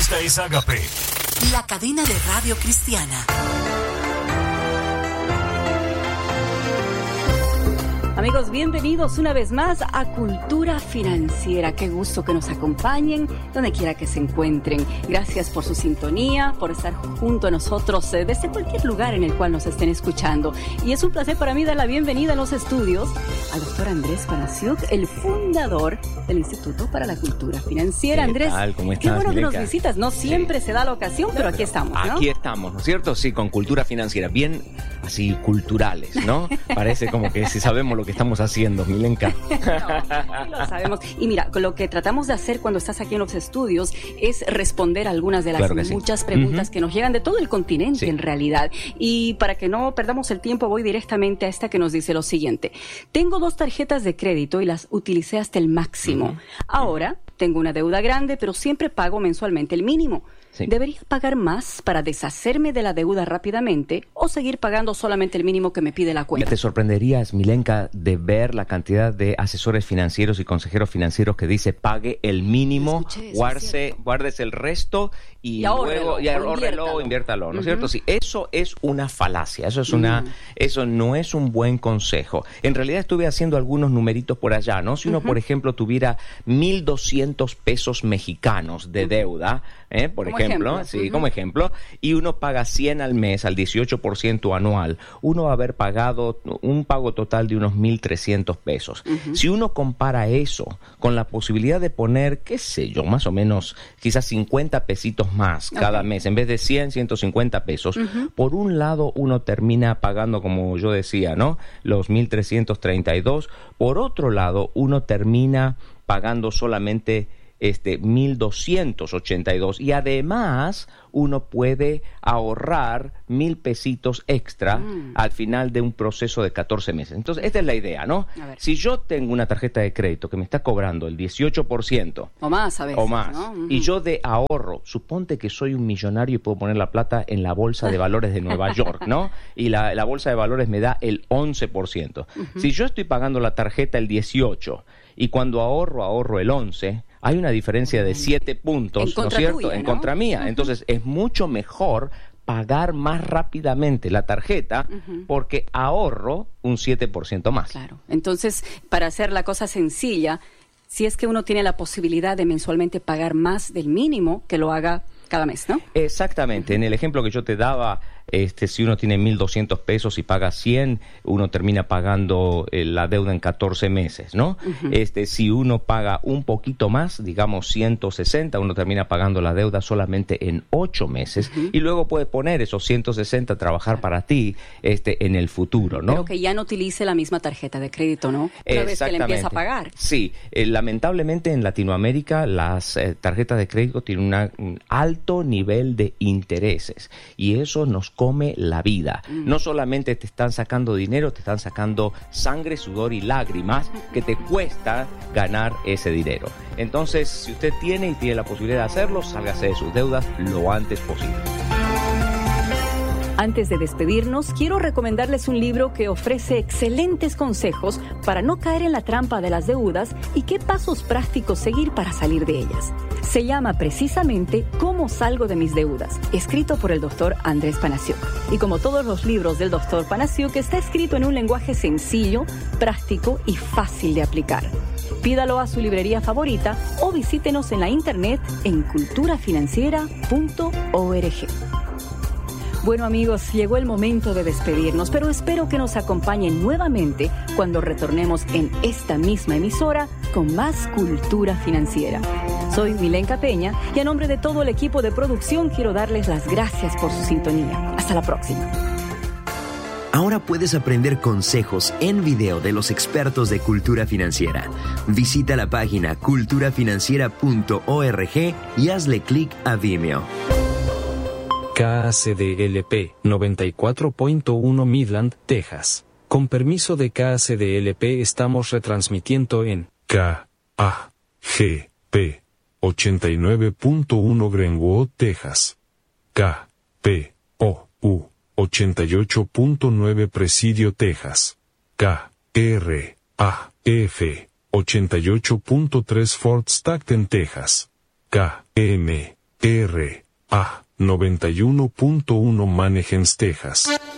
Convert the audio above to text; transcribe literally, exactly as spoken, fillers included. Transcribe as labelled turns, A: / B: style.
A: Esta es Agape,
B: la cadena de radio cristiana.
C: Amigos, bienvenidos una vez más a Cultura Financiera. Qué gusto que nos acompañen donde quiera que se encuentren. Gracias por su sintonía, por estar junto a nosotros eh, desde cualquier lugar en el cual nos estén escuchando. Y es un placer para mí dar la bienvenida a los estudios al doctor Andrés Panasiuk, el fundador del Instituto para la Cultura Financiera.
D: ¿Qué
C: Andrés,
D: tal? ¿Cómo estás,
C: qué bueno
D: Milenka?
C: que nos visitas. No siempre
D: sí.
C: se da la ocasión, pero aquí estamos, ¿no?
D: Aquí estamos, ¿no es cierto? Sí, con Cultura Financiera, bien así culturales, ¿no? Parece como que si sabemos lo que estamos haciendo, Milenka.
C: No, sí lo sabemos. Y mira, lo que tratamos de hacer cuando estás aquí en los estudios es responder algunas de las
D: Claro que sí.
C: muchas preguntas
D: Uh-huh.
C: que nos llegan de todo el continente,
D: Sí.
C: en realidad. Y para que no perdamos el tiempo, voy directamente a esta que nos dice lo siguiente. Tengo dos tarjetas de crédito y las utilicé hasta el máximo.
D: Uh-huh.
C: Ahora tengo una deuda grande, pero siempre pago mensualmente el mínimo.
D: Sí.
C: ¿Debería pagar más para deshacerme de la deuda rápidamente o seguir pagando solamente el mínimo que me pide la cuenta?
D: Te sorprenderías, Milenka, de ver la cantidad de asesores financieros y consejeros financieros que dice pague el mínimo,
C: Escuché eso,
D: guárdese, guárdese el resto y,
C: Y ahórrelo,
D: luego y
C: o
D: ahórrelo,
C: inviértalo.
D: inviértalo, ¿no es
C: Uh-huh.
D: cierto? Sí, eso es una falacia, eso es una,
C: Mm.
D: eso no es un buen consejo. En realidad estuve haciendo algunos numeritos por allá, ¿no? Si uno,
C: Uh-huh.
D: por ejemplo, tuviera mil doscientos pesos mexicanos de deuda, ¿eh? por
C: Como
D: ejemplo,
C: ejemplo.
D: sí,
C: Uh-huh.
D: como ejemplo, y uno paga cien al mes, al dieciocho por ciento anual, uno va a haber pagado un pago total de unos mil trescientos pesos.
C: Uh-huh.
D: Si uno compara eso con la posibilidad de poner, qué sé yo, más o menos, quizás cincuenta pesitos más cada
C: Okay.
D: mes, en vez de cien, ciento cincuenta pesos,
C: Uh-huh.
D: por un lado uno termina pagando, como yo decía, ¿no? Los mil trescientos treinta y dos, por otro lado uno termina pagando solamente este mil doscientos ochenta y dos y además uno puede ahorrar mil pesitos extra
C: Mm.
D: al final de un proceso de catorce meses. Entonces, esta es la idea, ¿no?
C: A ver.
D: Si yo tengo una tarjeta de crédito que me está cobrando el dieciocho por ciento
C: O más a veces,
D: o más,
C: ¿no? Uh-huh.
D: y yo de ahorro, suponte que soy un millonario y puedo poner la plata en la bolsa de valores de Nueva York, ¿no? Y la, la bolsa de valores me da el once por ciento.
C: Uh-huh.
D: Si yo estoy pagando la tarjeta el dieciocho y cuando ahorro, ahorro el once, hay una diferencia de siete puntos,
C: En
D: ¿no es
C: contra
D: cierto?
C: tuya,
D: En
C: ¿no?
D: contra mía.
C: Uh-huh.
D: Entonces, es mucho mejor pagar más rápidamente la tarjeta
C: Uh-huh.
D: porque ahorro un siete por ciento más.
C: Claro. Entonces, para hacer la cosa sencilla, si es que uno tiene la posibilidad de mensualmente pagar más del mínimo, que lo haga cada mes, ¿no?
D: Exactamente. En el ejemplo que yo te daba, este, si uno tiene mil doscientos pesos y paga cien, uno termina pagando eh, la deuda en catorce meses, ¿no?
C: Uh-huh.
D: Este, si uno paga un poquito más, digamos ciento sesenta, uno termina pagando la deuda solamente en ocho meses
C: Uh-huh.
D: y luego puede poner esos ciento sesenta a trabajar para ti este, en el futuro, ¿no?
C: Pero que ya no utilice la misma tarjeta de crédito, ¿no? Una vez que le empieza a pagar.
D: Sí, eh, lamentablemente en Latinoamérica las eh, tarjetas de crédito tienen una, un alto nivel de intereses y eso nos come la vida.
C: Mm.
D: No solamente te están sacando dinero, te están sacando sangre, sudor y lágrimas que te cuesta ganar ese dinero. Entonces, si usted tiene y tiene la posibilidad de hacerlo, sálgase de sus deudas lo antes posible.
C: Antes de despedirnos, quiero recomendarles un libro que ofrece excelentes consejos para no caer en la trampa de las deudas y qué pasos prácticos seguir para salir de ellas. Se llama precisamente ¿Cómo salgo de mis deudas?, escrito por el doctor Andrés Panasiuk. Y como todos los libros del doctor Panasiuk, está escrito en un lenguaje sencillo, práctico y fácil de aplicar. Pídalo a su librería favorita o visítenos en la internet en cultura financiera punto org. Bueno amigos, llegó el momento de despedirnos, pero espero que nos acompañen nuevamente cuando retornemos en esta misma emisora con más Cultura Financiera. Soy Milenka Peña y a nombre de todo el equipo de producción quiero darles las gracias por su sintonía. Hasta la próxima.
E: Ahora puedes aprender consejos en video de los expertos de Cultura Financiera. Visita la página cultura financiera punto org y hazle clic a Vimeo.
F: K A C D L P noventa y cuatro punto uno Midland, Texas. Con permiso de K A C D L P estamos retransmitiendo en K A G P ochenta y nueve punto uno Greenwood, Texas. K P O U ochenta y ocho punto nueve Presidio, Texas. K R A F ochenta y ocho punto tres Fort Stockton, Texas. K M R A noventa y uno punto uno Manhems, Texas.